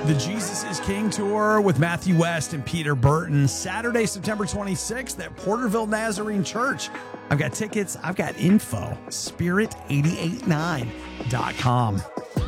The Jesus is King tour with Matthew West and Peter Burton, Saturday, September 26th at Porterville Nazarene Church. I've got tickets. I've got info. Spirit889.com.